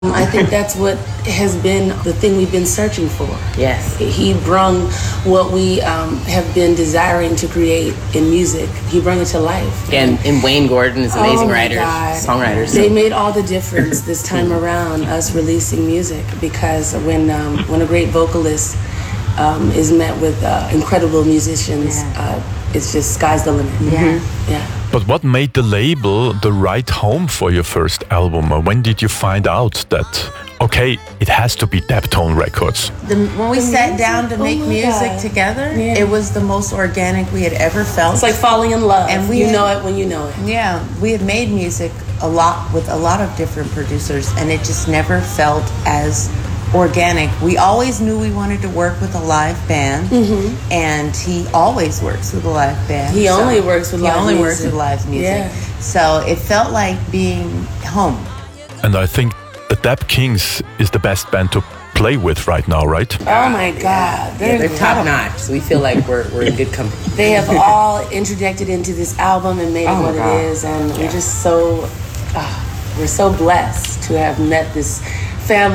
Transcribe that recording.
I think that's what has been the thing we've been searching for. Yes. He brung what we have been desiring to create in music. He brought it to life. And Wayne Gordon is an amazing writer, songwriter. They made all the difference this time around, us releasing music, because when a great vocalist is met with incredible musicians, it's just sky's the limit. Yeah. But what made the label the right home for your first album? When did you find out that, okay, it has to be Daptone Records? When we sat down to make music together, it was the most organic we had ever felt. It's like falling in love, and you know it when you know it. Yeah, we had made music a lot with a lot of different producers, and it just never felt as organic. We always knew we wanted to work with a live band, and he always works with a live band. He only works with live music. Yeah. So it felt like being home. And I think the Dap Kings is the best band to play with right now, right? Oh my God, they're top notch. So we feel like we're in good company. They have all interjected into this album and made it what it is, and we're just so we're so blessed to have met this family.